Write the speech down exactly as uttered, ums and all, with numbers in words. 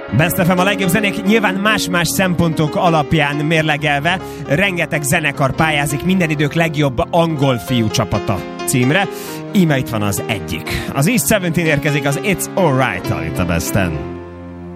Best ef em a legjobb zenék nyilván más-más szempontok alapján mérlegelve. Rengeteg zenekar pályázik minden idők legjobb angol fiú csapata címre. Íme itt van az egyik. Az East tizenkilenc érkezik az It's Alright-tal itt a Besten.